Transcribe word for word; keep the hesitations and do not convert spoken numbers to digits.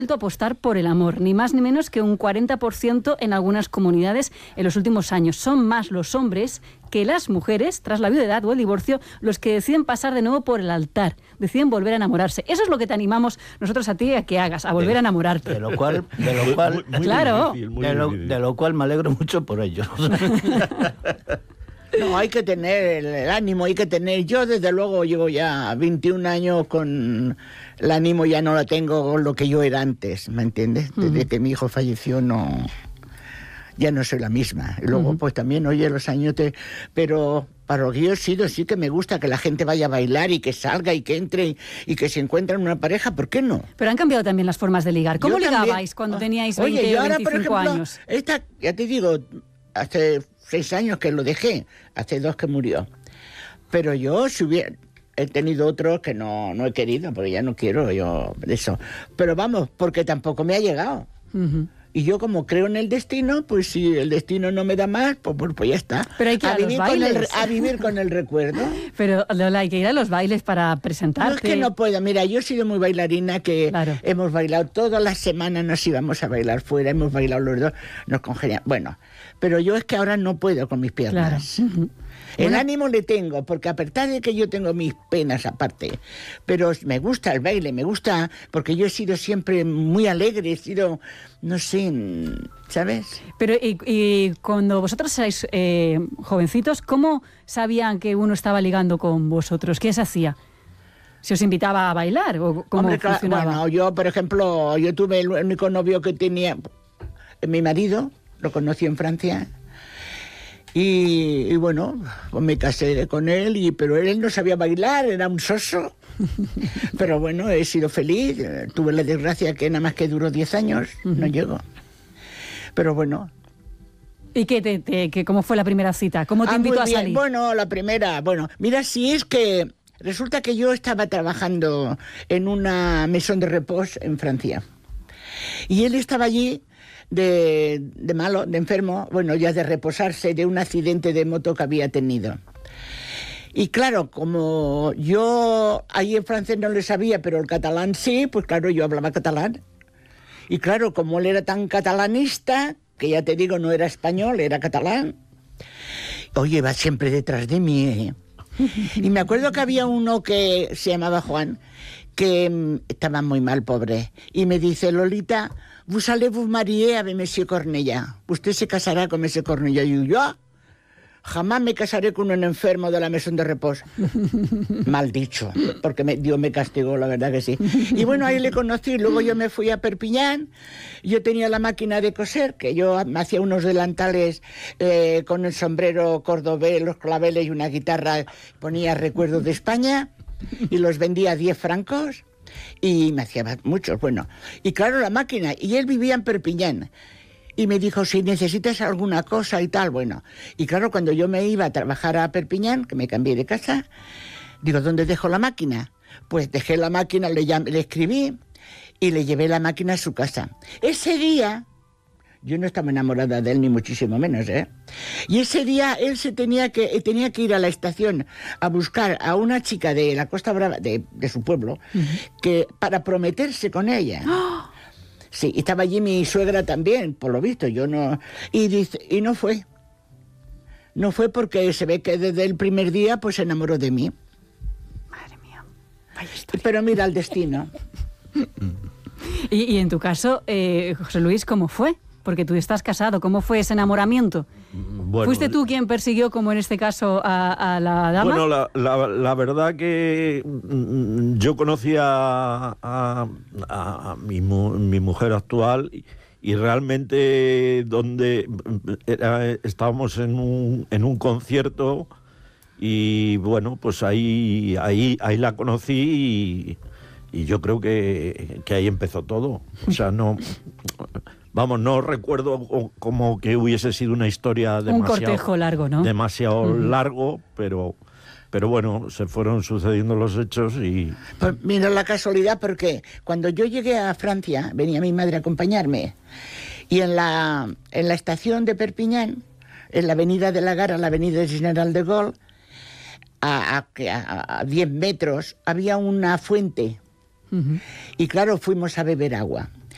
a apostar por el amor, ni más ni menos que un cuarenta por ciento en algunas comunidades en los últimos años. Son más los hombres que las mujeres, tras la viudedad o el divorcio, los que deciden pasar de nuevo por el altar, deciden volver a enamorarse. Eso es lo que te animamos nosotros a ti a que hagas, a volver de, a enamorarte. De lo cual, de lo cual, muy, muy claro, difícil, muy de, lo, de lo cual me alegro mucho por ellos. No, hay que tener el ánimo, hay que tener... Yo, desde luego, llevo ya veintiún años con el ánimo, ya no lo tengo con lo que yo era antes, ¿me entiendes? Desde uh-huh. que mi hijo falleció, no... ya no soy la misma. Y luego, uh-huh. pues también, oye, los años te... Pero para lo que yo he sido, sí que me gusta que la gente vaya a bailar y que salga y que entre y, y que se encuentre en una pareja, ¿por qué no? Pero han cambiado también las formas de ligar. ¿Cómo yo ligabais también, cuando teníais veinte oye, yo ahora, o veinticinco por ejemplo, años? Esta, ya te digo, hace seis años que lo dejé, hace dos que murió. Pero yo, si hubiera... He tenido otros que no, no he querido, porque ya no quiero yo eso. Pero vamos, porque tampoco me ha llegado. Uh-huh. Y yo, como creo en el destino, pues si el destino no me da más, pues, pues, pues ya está. Pero hay que ir a, a, vivir los bailes. Con el, a vivir con el recuerdo. Pero, Lola, hay que ir a los bailes para presentarte. No es que no puedo. Mira, yo he sido muy bailarina, que claro. hemos bailado todas las semanas, nos íbamos a bailar fuera, hemos bailado los dos, nos congeniamos. Bueno, pero yo es que ahora no puedo con mis piernas. Claro. Uh-huh. El bueno. ánimo le tengo, porque a pesar de que yo tengo mis penas aparte, pero me gusta el baile, me gusta, porque yo he sido siempre muy alegre, he sido, no sé, ¿sabes? Pero y, y cuando vosotros erais eh, jovencitos, ¿cómo sabían que uno estaba ligando con vosotros? ¿Qué se hacía? ¿Se os invitaba a bailar o cómo Hombre, funcionaba? Bueno, yo, por ejemplo, yo tuve el único novio que tenía, mi marido, lo conocí en Francia. Y, y bueno, pues me casé con él, y, pero él no sabía bailar, era un soso. Pero bueno, he sido feliz. Tuve la desgracia que nada más que duró diez años, uh-huh. no llegó. Pero bueno. ¿Y qué te, te, que, cómo fue la primera cita? ¿Cómo te ah, invitó a bien. salir? Bueno, la primera, bueno, mira, si es que resulta que yo estaba trabajando en una maison de repos en Francia. Y él estaba allí de, de malo, de enfermo, bueno, ya de reposarse de un accidente de moto que había tenido. Y claro, como yo ahí en francés no le sabía, pero el catalán sí, pues claro, yo hablaba catalán. Y claro, como él era tan catalanista, que ya te digo, no era español, era catalán, oye, va siempre detrás de mí, ¿eh? Y me acuerdo que había uno que se llamaba Juan, que um, estaba muy mal, pobre, y me dice, Lolita, vous allez vous marier avec Monsieur Cornellà. Usted se casará con ese Cornellà. Y yo, jamás me casaré con un enfermo de la maison de repos. Mal dicho, porque me, Dios me castigó, la verdad que sí. Y bueno, ahí le conocí. Luego yo me fui a Perpiñán. Yo tenía la máquina de coser, que yo me hacía unos delantales eh, con el sombrero cordobés, los claveles y una guitarra. Ponía recuerdos de España y los vendía a diez francos. Y me hacía muchos, bueno. Y claro, la máquina. Y él vivía en Perpiñán. Y me dijo, si necesitas alguna cosa y tal, bueno. Y claro, cuando yo me iba a trabajar a Perpiñán, que me cambié de casa, digo, ¿dónde dejo la máquina? Pues dejé la máquina, le, llamé, le escribí y le llevé la máquina a su casa. Ese día, yo no estaba enamorada de él, ni muchísimo menos, ¿eh? Y ese día él se tenía que, tenía que ir a la estación a buscar a una chica de la Costa Brava, de, de su pueblo, uh-huh. que para prometerse con ella. ¡Oh! Sí, y estaba allí mi suegra también, por lo visto, yo no... Y, dice, y no fue. No fue porque se ve que desde el primer día pues se enamoró de mí. Madre mía, vaya historia. Pero mira el destino. y, y en tu caso, eh, José Luis, ¿cómo fue? Porque tú estás casado, ¿cómo fue ese enamoramiento? Bueno, ¿fuiste tú quien persiguió, como en este caso, a, a la dama? Bueno, la, la, la verdad que yo conocí a, a, a mi, mi mujer actual y, y realmente donde era, estábamos en un, en un concierto y bueno, pues ahí, ahí, ahí la conocí y, y yo creo que, que ahí empezó todo. O sea, no... Vamos, no recuerdo como que hubiese sido una historia demasiado... Un cortejo largo, ¿no? Demasiado uh-huh. largo, pero, pero bueno, se fueron sucediendo los hechos y... Pues mira la casualidad, porque cuando yo llegué a Francia, venía mi madre a acompañarme, y en la, en la estación de Perpiñán, en la avenida de la Gara, la avenida General de Gaulle, a, a, a diez metros, había una fuente. Uh-huh. Y claro, fuimos a beber agua.